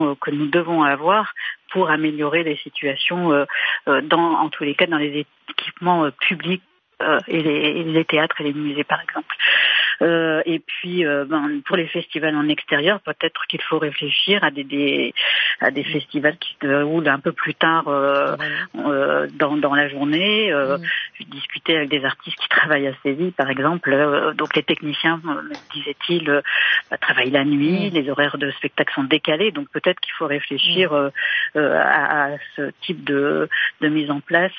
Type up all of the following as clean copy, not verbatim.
que nous devons avoir pour améliorer les situations en tous les cas dans les équipements publics et les théâtres et les musées par exemple. Et puis pour les festivals en extérieur, peut-être qu'il faut réfléchir à des festivals qui se déroulent un peu plus tard dans la journée. J'ai discuté avec des artistes qui travaillent à Séville par exemple. Donc les techniciens, me disait-il, travaillent la nuit, les horaires de spectacle sont décalés, donc peut-être qu'il faut réfléchir à ce type de mise en place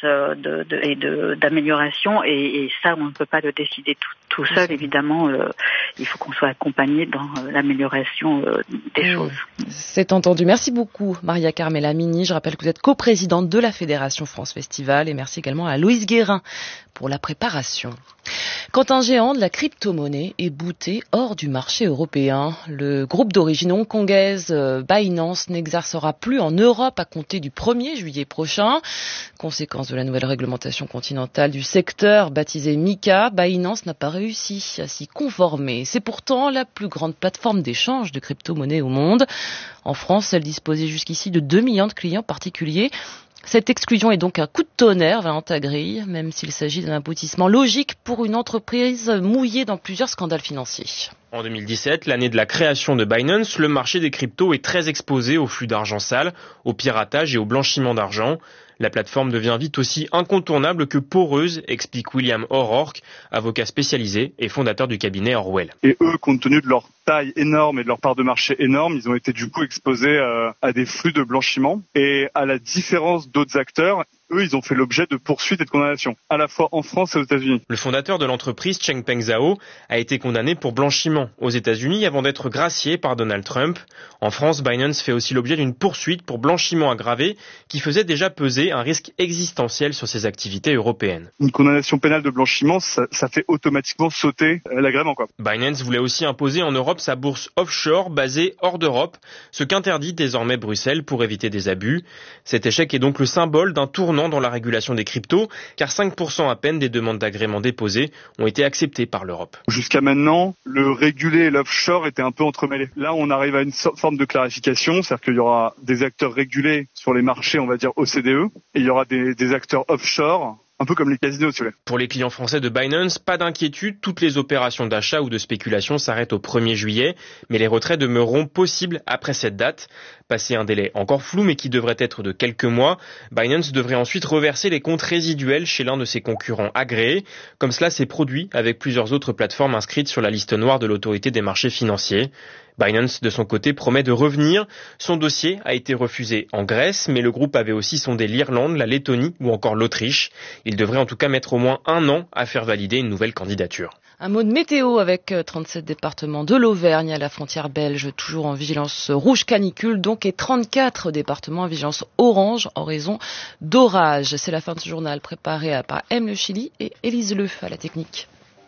et d'amélioration, et ça on ne peut pas le décider tout seul évidemment. Il faut qu'on soit accompagné dans l'amélioration des choses. C'est entendu. Merci beaucoup Maria Carmela Mini. Je rappelle que vous êtes coprésidente de la Fédération France Festival, et merci également à Louise Guérin pour la préparation. Quand un géant de la crypto-monnaie est bouté hors du marché européen, le groupe d'origine hongkongaise Binance n'exercera plus en Europe à compter du 1er juillet prochain. Conséquence de la nouvelle réglementation continentale du secteur baptisée MiCA, Binance n'a pas réussi à s'y conformer. C'est pourtant la plus grande plateforme d'échange de crypto-monnaies au monde. En France, elle disposait jusqu'ici de 2 millions de clients particuliers. Cette exclusion est donc un coup de tonnerre vers ta grille, même s'il s'agit d'un aboutissement logique pour une entreprise mouillée dans plusieurs scandales financiers. En 2017, l'année de la création de Binance, le marché des cryptos est très exposé au flux d'argent sale, au piratage et au blanchiment d'argent. La plateforme devient vite aussi incontournable que poreuse, explique William O'Rourke, avocat spécialisé et fondateur du cabinet Orwell. Et eux, compte tenu de leur taille énorme et de leur part de marché énorme, ils ont été du coup exposés à des flux de blanchiment. Et à la différence d'autres acteurs, eux, ils ont fait l'objet de poursuites et de condamnations, à la fois en France et aux États-Unis. Le fondateur de l'entreprise, Changpeng Zhao, a été condamné pour blanchiment aux États-Unis avant d'être gracié par Donald Trump. En France, Binance fait aussi l'objet d'une poursuite pour blanchiment aggravé qui faisait déjà peser un risque existentiel sur ses activités européennes. Une condamnation pénale de blanchiment, ça fait automatiquement sauter l'agrément, quoi. Binance voulait aussi imposer en Europe sa bourse offshore basée hors d'Europe, ce qu'interdit désormais Bruxelles pour éviter des abus. Cet échec est donc le symbole d'un tournant dans la régulation des cryptos, car 5% à peine des demandes d'agrément déposées ont été acceptées par l'Europe. Jusqu'à maintenant, le régulé et l'offshore étaient un peu entremêlés. Là, on arrive à une forme de clarification, c'est-à-dire qu'il y aura des acteurs régulés sur les marchés, on va dire OCDE, et il y aura des acteurs offshore, un peu comme les casinos, si vous voulez. Pour les clients français de Binance, pas d'inquiétude, toutes les opérations d'achat ou de spéculation s'arrêtent au 1er juillet, mais les retraits demeureront possibles après cette date. Passé un délai encore flou, mais qui devrait être de quelques mois, Binance devrait ensuite reverser les comptes résiduels chez l'un de ses concurrents agréés, comme cela s'est produit avec plusieurs autres plateformes inscrites sur la liste noire de l'autorité des marchés financiers. Binance, de son côté, promet de revenir. Son dossier a été refusé en Grèce, mais le groupe avait aussi sondé l'Irlande, la Lettonie ou encore l'Autriche. Il devrait en tout cas mettre au moins 1 an à faire valider une nouvelle candidature. Un mot de météo avec 37 départements de l'Auvergne à la frontière belge, toujours en vigilance rouge canicule, donc, et 34 départements en vigilance orange en raison d'orage. C'est la fin de ce journal préparé par M. Le Chili et Élise Le à la technique.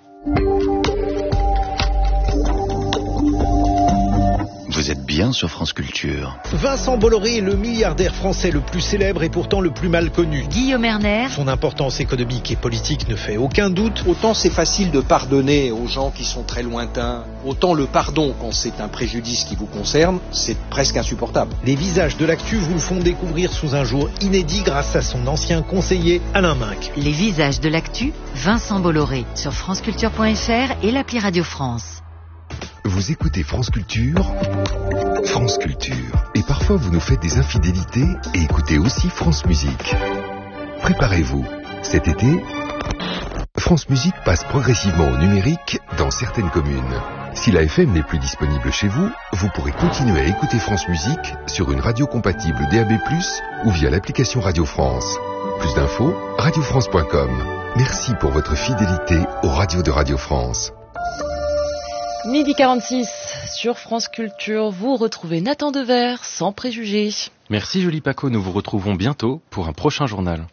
Vous êtes bien sur France Culture. Vincent Bolloré est le milliardaire français le plus célèbre et pourtant le plus mal connu. Guillaume Erner. Son importance économique et politique ne fait aucun doute. Autant c'est facile de pardonner aux gens qui sont très lointains, autant le pardon quand c'est un préjudice qui vous concerne, c'est presque insupportable. Les visages de l'actu vous le font découvrir sous un jour inédit grâce à son ancien conseiller Alain Minc. Les visages de l'actu, Vincent Bolloré, sur franceculture.fr et l'appli Radio France. Vous écoutez France Culture, France Culture. Et parfois vous nous faites des infidélités et écoutez aussi France Musique. Préparez-vous, cet été, France Musique passe progressivement au numérique dans certaines communes. Si la FM n'est plus disponible chez vous, vous pourrez continuer à écouter France Musique sur une radio compatible DAB+, ou via l'application Radio France. Plus d'infos, radiofrance.com. Merci pour votre fidélité aux radios de Radio France. Midi 46 sur France Culture, vous retrouvez Nathan Dever sans préjugés. Merci Julie Paco, nous vous retrouvons bientôt pour un prochain journal.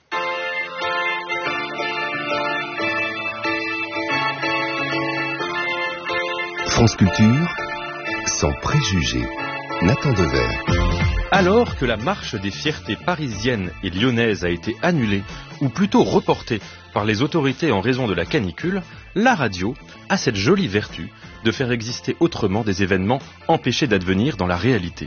France Culture, sans préjugés, Nathan Dever. Alors que la marche des fiertés parisiennes et lyonnaises a été annulée, ou plutôt reportée par les autorités en raison de la canicule, la radio a cette jolie vertu de faire exister autrement des événements empêchés d'advenir dans la réalité.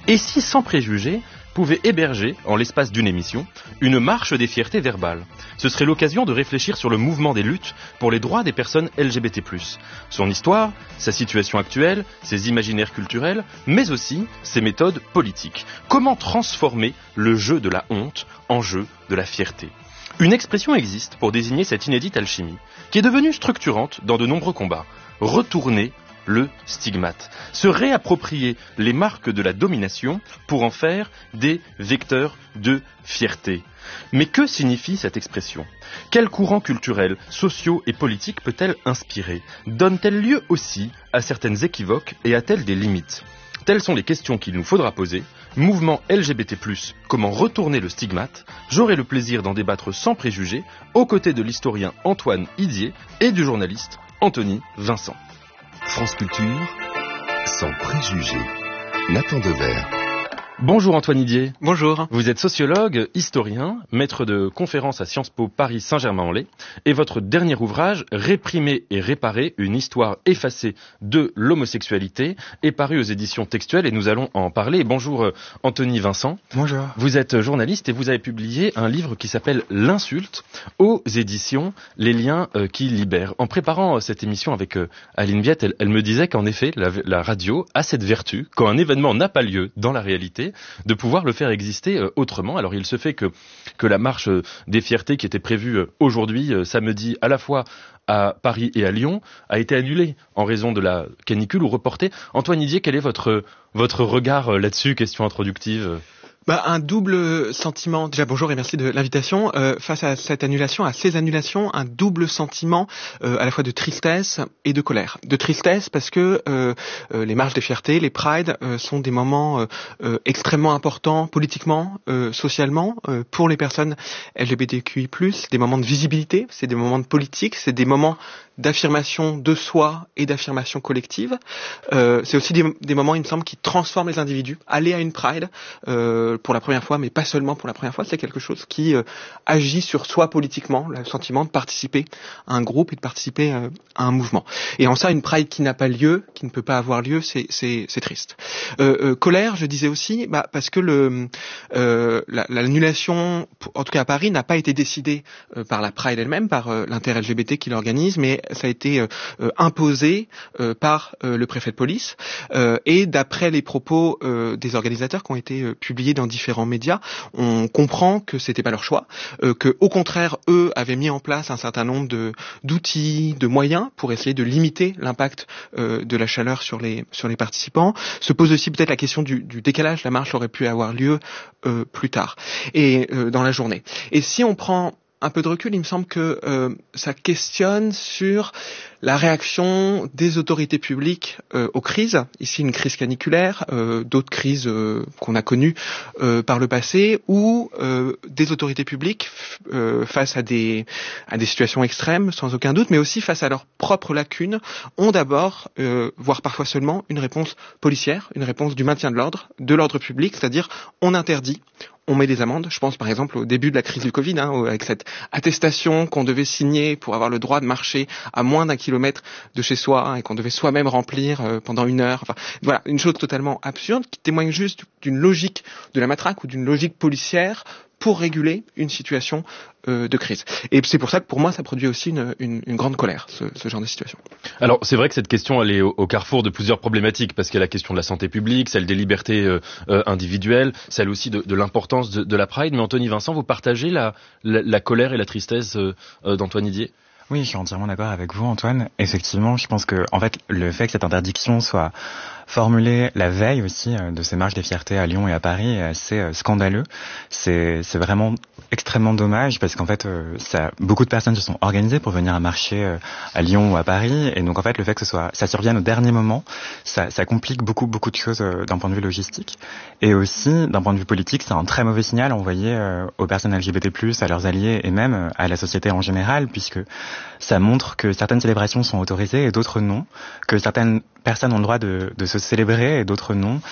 Et si Sans Préjugés pouvait héberger, en l'espace d'une émission, une marche des fiertés verbales. Ce serait l'occasion de réfléchir sur le mouvement des luttes pour les droits des personnes LGBT+. Son histoire, sa situation actuelle, ses imaginaires culturels, mais aussi ses méthodes politiques. Comment transformer le jeu de la honte en jeu de la fierté ? Une expression existe pour désigner cette inédite alchimie, qui est devenue structurante dans de nombreux combats. Retourner le stigmate, se réapproprier les marques de la domination pour en faire des vecteurs de fierté. Mais que signifie cette expression ? Quels courants culturels, sociaux et politiques peut-elle inspirer ? Donne-t-elle lieu aussi à certaines équivoques et a-t-elle des limites ? Telles sont les questions qu'il nous faudra poser. Mouvement LGBT+, comment retourner le stigmate ? J'aurai le plaisir d'en débattre sans préjugés, aux côtés de l'historien Antoine Idier et du journaliste Anthony Vincent. France Culture, sans préjugés. Nathan Dever. Bonjour Antoine Idier. Bonjour. Vous êtes sociologue, historien, maître de conférences à Sciences Po Paris Saint-Germain-en-Laye, et votre dernier ouvrage, Réprimer et réparer, une histoire effacée de l'homosexualité, est paru aux éditions textuelles et nous allons en parler. Bonjour Anthony Vincent. Bonjour. Vous êtes journaliste et vous avez publié un livre qui s'appelle L'insulte aux éditions Les liens qui libèrent. En préparant cette émission avec Aline Viette, elle me disait qu'en effet, la radio a cette vertu, quand un événement n'a pas lieu dans la réalité, de pouvoir le faire exister autrement. Alors il se fait que la marche des fiertés qui était prévue aujourd'hui, samedi, à la fois à Paris et à Lyon, a été annulée en raison de la canicule ou reportée. Antoine Idier, quel est votre regard là-dessus? Question introductive. Un double sentiment. Déjà bonjour et merci de l'invitation. Face à cette annulation, à ces annulations, un double sentiment à la fois de tristesse et de colère. De tristesse parce que les marches des fiertés, les prides, sont des moments extrêmement importants politiquement, socialement, pour les personnes LGBTQI+, des moments de visibilité, c'est des moments de politique, c'est des moments d'affirmation de soi et d'affirmation collective. C'est aussi des moments, il me semble, qui transforment les individus. Aller à une pride pour la première fois, mais pas seulement pour la première fois, c'est quelque chose qui agit sur soi politiquement, le sentiment de participer à un groupe et de participer à un mouvement. Et en ça, une pride qui n'a pas lieu, qui ne peut pas avoir lieu, c'est triste. Colère, je disais aussi, parce que l'annulation, en tout cas à Paris, n'a pas été décidée par la pride elle-même, par l'inter-LGBT qui l'organise, mais ça a été imposé par le préfet de police. Et d'après les propos des organisateurs qui ont été publiés dans différents médias, on comprend que c'était pas leur choix, que au contraire eux avaient mis en place un certain nombre d'outils, de moyens pour essayer de limiter l'impact de la chaleur sur les participants. Se pose aussi peut-être la question du décalage. La marche aurait pu avoir lieu plus tard et dans la journée. Et si on prend un peu de recul, il me semble que ça questionne sur la réaction des autorités publiques aux crises. Ici, une crise caniculaire, d'autres crises qu'on a connues par le passé, où des autorités publiques, face à des situations extrêmes, sans aucun doute, mais aussi face à leurs propres lacunes, ont d'abord, voire parfois seulement, une réponse policière, une réponse du maintien de l'ordre public, c'est-à-dire on interdit, on met des amendes. Je pense par exemple au début de la crise du Covid, avec cette attestation qu'on devait signer pour avoir le droit de marcher à moins d'1 kilomètre de chez soi et qu'on devait soi-même remplir pendant 1 heure. Enfin, voilà, une chose totalement absurde qui témoigne juste d'une logique de la matraque ou d'une logique policière pour réguler une situation de crise. Et c'est pour ça que pour moi ça produit aussi une grande colère, ce genre de situation. Alors c'est vrai que cette question elle est au carrefour de plusieurs problématiques, parce qu'il y a la question de la santé publique, celle des libertés individuelles, celle aussi de l'importance de la Pride. Mais Anthony Vincent, vous partagez la colère et la tristesse d'Antoine Idier? Oui, je suis entièrement d'accord avec vous, Antoine. Effectivement, je pense que, en fait, le fait que cette interdiction soit formulée la veille aussi de ces marches des fiertés à Lyon et à Paris est assez scandaleux. C'est vraiment extrêmement dommage parce qu'en fait, beaucoup de personnes se sont organisées pour venir marcher à Lyon ou à Paris, et donc en fait, le fait que ça survienne au dernier moment, ça complique beaucoup de choses d'un point de vue logistique, et aussi d'un point de vue politique, c'est un très mauvais signal envoyé aux personnes LGBT+, à leurs alliés et même à la société en général, puisque ça montre que certaines célébrations sont autorisées et d'autres non, que certaines personnes ont le droit de se célébrer et d'autres non.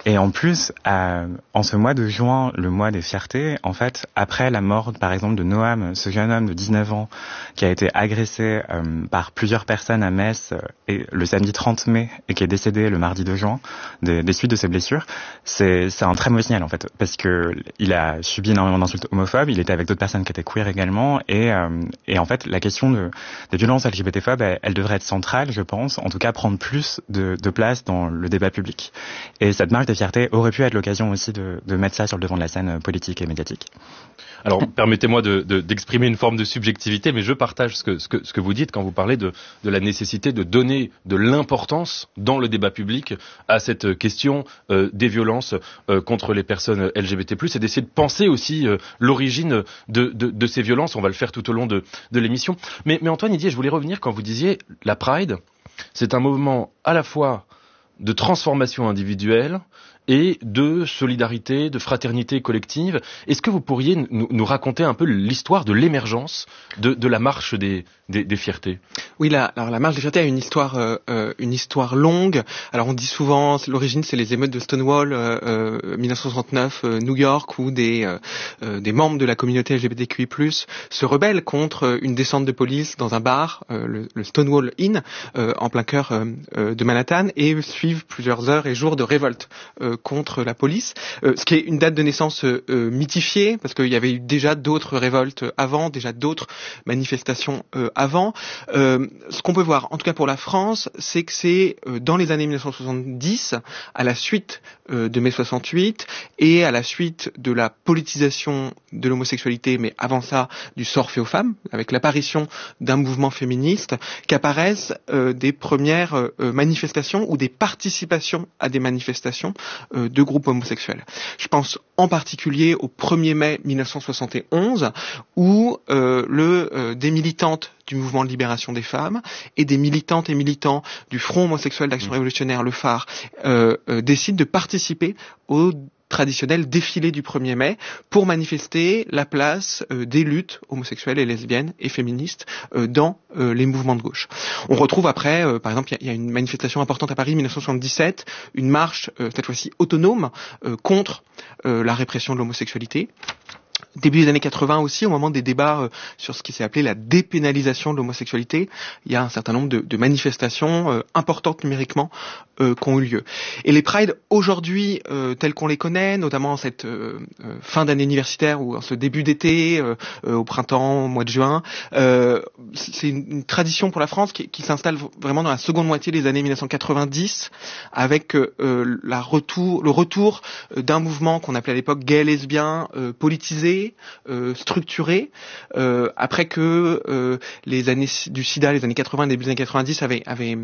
Et en plus, en ce mois de juin, le mois des fiertés, en fait, après la mort, par exemple, de Noam, ce jeune homme de 19 ans qui a été agressé par plusieurs personnes à Metz le samedi 30 mai et qui est décédé le mardi 2 juin des suites de ses blessures, c'est un très mauvais signal en fait, parce que il a subi énormément d'insultes homophobes, il était avec d'autres personnes qui étaient queer également, et en fait la question des violences LGBT-phobes, elle devrait être centrale, je pense, en tout cas prendre plus de place dans le débat public. Et cette marche des fiertés aurait pu être l'occasion aussi de mettre ça sur le devant de la scène politique et médiatique. Alors, permettez-moi d'exprimer une forme de subjectivité, mais je partage ce que vous dites quand vous parlez de la nécessité de donner de l'importance dans le débat public à cette question des violences contre les personnes LGBT+, et d'essayer de penser aussi l'origine de ces violences. On va le faire tout au long de l'émission. Mais Antoine Didier, je voulais revenir quand vous disiez la Pride, c'est un mouvement à la fois de transformation individuelle et de solidarité, de fraternité collective. Est-ce que vous pourriez nous raconter un peu l'histoire de l'émergence de la marche des fiertés? Oui, la marche des fiertés a une histoire longue. Alors on dit souvent, l'origine c'est les émeutes de Stonewall, 1969, New York, où des membres de la communauté LGBTQI+, se rebellent contre une descente de police dans un bar, le Stonewall Inn, en plein cœur de Manhattan, et suivent plusieurs heures et jours de révolte contre la police, ce qui est une date de naissance mythifiée, parce qu'il y avait eu déjà d'autres révoltes avant, déjà d'autres manifestations avant. Ce qu'on peut voir, en tout cas pour la France, c'est que c'est dans les années 1970, à la suite de mai 68, et à la suite de la politisation de l'homosexualité, mais avant ça, du sort fait aux femmes, avec l'apparition d'un mouvement féministe, qu'apparaissent des premières manifestations ou des participations à des manifestations de groupes homosexuels. Je pense en particulier au 1er mai 1971, où des militantes du mouvement de libération des femmes et des militantes et militants du Front homosexuel d'action révolutionnaire, le phare, décident de participer au traditionnel défilé du 1er mai pour manifester la place des luttes homosexuelles et lesbiennes et féministes dans les mouvements de gauche. On retrouve après, par exemple, il y a une manifestation importante à Paris, 1977, une marche, cette fois-ci autonome, contre la répression de l'homosexualité. Début des années 80 aussi, au moment des débats sur ce qui s'est appelé la dépénalisation de l'homosexualité, il y a un certain nombre de manifestations importantes numériquement qui ont eu lieu. Et les Prides aujourd'hui, tels qu'on les connaît, notamment en cette fin d'année universitaire ou en ce début d'été, au printemps, au mois de juin, c'est une tradition pour la France qui s'installe vraiment dans la seconde moitié des années 1990, avec le retour d'un mouvement qu'on appelait à l'époque gay et lesbien, politisé, structuré, après que les années du sida, les années 80, début des années 90 avaient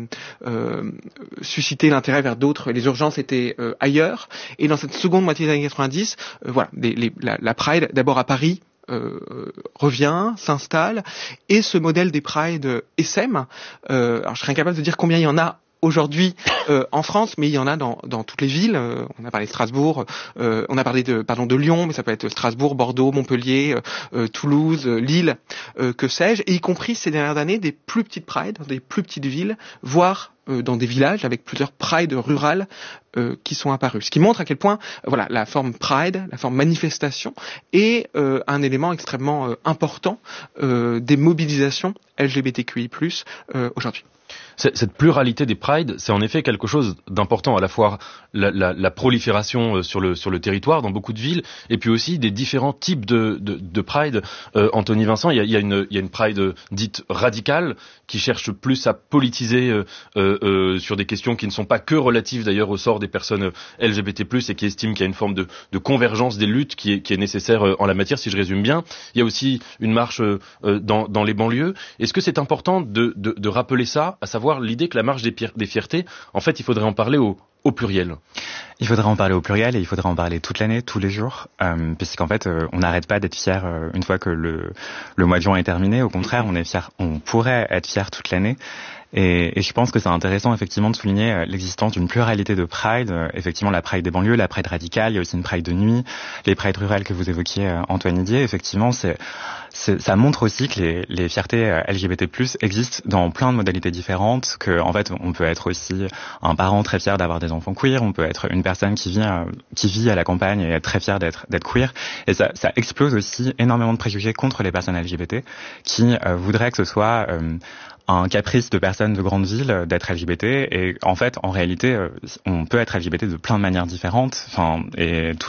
suscité l'intérêt vers d'autres, les urgences étaient ailleurs, et dans cette seconde moitié des années 90, la Pride, d'abord à Paris, revient, s'installe, et ce modèle des Pride essaime. Alors je serais incapable de dire combien il y en a aujourd'hui en France, mais il y en a dans toutes les villes. On a parlé de Strasbourg, on a parlé de Lyon, mais ça peut être Strasbourg, Bordeaux, Montpellier, Toulouse, Lille, que sais-je, et y compris ces dernières années des plus petites prides, des plus petites villes, voire dans des villages avec plusieurs prides rurales qui sont apparues. Ce qui montre à quel point la forme pride, la forme manifestation est un élément extrêmement important des mobilisations LGBTQI+, aujourd'hui. Cette pluralité des prides, c'est en effet quelque chose d'important, à la fois la prolifération sur le territoire dans beaucoup de villes, et puis aussi des différents types de pride. Anthony Vincent, il y a une pride dite radicale qui cherche plus à politiser sur des questions qui ne sont pas que relatives d'ailleurs au sort des personnes LGBT+, et qui estime qu'il y a une forme de convergence des luttes qui est nécessaire en la matière, si je résume bien. Il y a aussi une marche dans les banlieues. Est-ce que c'est important de rappeler ça, à savoir l'idée que la marche des fiertés, en fait, il faudrait en parler au pluriel? Il faudrait en parler au pluriel, et il faudrait en parler toute l'année, tous les jours, puisqu'en fait, on n'arrête pas d'être fier une fois que le mois de juin est terminé. Au contraire, on est fier, on pourrait être fier toute l'année. Et je pense que c'est intéressant effectivement de souligner l'existence d'une pluralité de Pride. Effectivement, la Pride des banlieues, la Pride radicale, il y a aussi une Pride de nuit, les Pride rurales que vous évoquiez, Antoine Didier. Effectivement, ça montre aussi que les fiertés LGBT+ existent dans plein de modalités différentes, que en fait on peut être aussi un parent très fier d'avoir des enfants queer, on peut être une personne qui vit à la campagne et être très fier d'être queer, et ça explose aussi énormément de préjugés contre les personnes LGBT qui voudraient que ce soit un caprice de personnes de grandes villes d'être LGBT, et en fait en réalité on peut être LGBT de plein de manières différentes, et